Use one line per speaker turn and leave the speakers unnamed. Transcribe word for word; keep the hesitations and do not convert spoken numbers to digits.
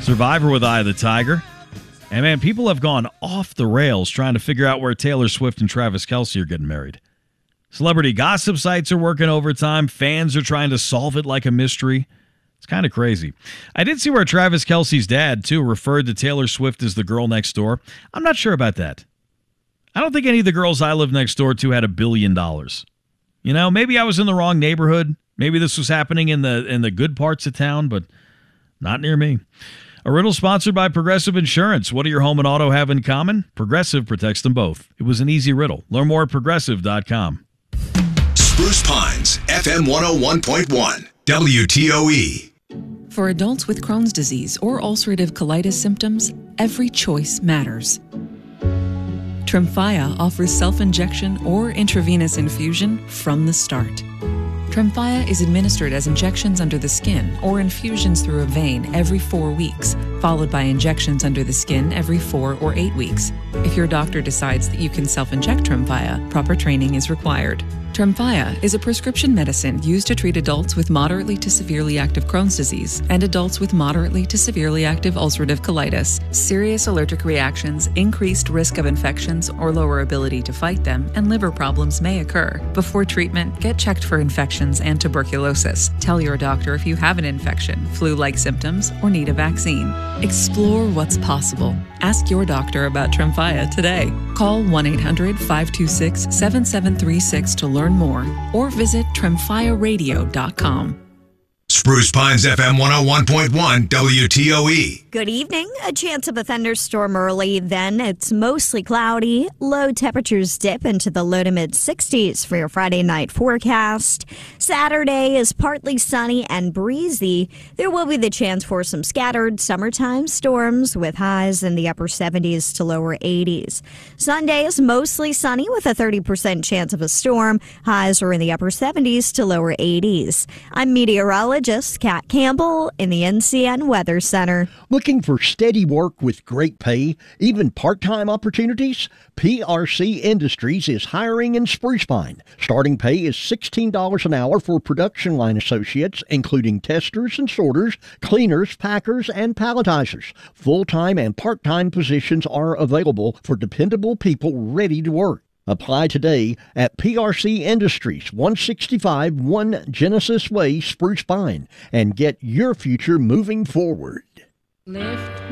Survivor with Eye of the Tiger. And, man, people have gone off the rails trying to figure out where Taylor Swift and Travis Kelce are getting married. Celebrity gossip sites are working overtime. Fans are trying to solve it like a mystery. It's kind of crazy. I did see where Travis Kelce's dad, too, referred to Taylor Swift as the girl next door. I'm not sure about that. I don't think any of the girls I lived next door to had a billion dollars. You know, maybe I was in the wrong neighborhood. Maybe this was happening in the in the good parts of town, but not near me. A riddle sponsored by Progressive Insurance. What do your home and auto have in common? Progressive protects them both. It was an easy riddle. Learn more at progressive dot com.
Spruce Pines, F M one oh one point one, W T O E.
For adults with Crohn's disease or ulcerative colitis symptoms, every choice matters. Tremfya offers self-injection or intravenous infusion from the start. Tremfya is administered as injections under the skin or infusions through a vein every four weeks, followed by injections under the skin every four or eight weeks. If your doctor decides that you can self-inject Tremfya, proper training is required. Tremfya is a prescription medicine used to treat adults with moderately to severely active Crohn's disease and adults with moderately to severely active ulcerative colitis. Serious allergic reactions, increased risk of infections or lower ability to fight them, and liver problems may occur. Before treatment, get checked for infections and tuberculosis. Tell your doctor if you have an infection, flu-like symptoms, or need a vaccine. Explore what's possible. Ask your doctor about Tremfya today. Call one eight hundred five two six seven seven three six to learn more, or visit tremfya radio dot com.
Spruce Pines, F M one oh one point one, W T O E.
Good evening. A chance of a thunderstorm early, then it's mostly cloudy. Low temperatures dip into the low to mid sixties for your Friday night forecast. Saturday is partly sunny and breezy. There will be the chance for some scattered summertime storms with highs in the upper seventies to lower eighties. Sunday is mostly sunny with a thirty percent chance of a storm. Highs are in the upper seventies to lower eighties. I'm meteorologist Kat Campbell in the N C N Weather Center.
Looking for steady work with great pay, even part-time opportunities? P R C Industries is hiring in Spruce Pine. Starting pay is sixteen dollars an hour for production line associates, including testers and sorters, cleaners, packers, and palletizers. Full-time and part-time positions are available for dependable people ready to work. Apply today at P R C Industries, one sixty-five one Genesis Way, Spruce Pine, and get your future moving forward.
Lift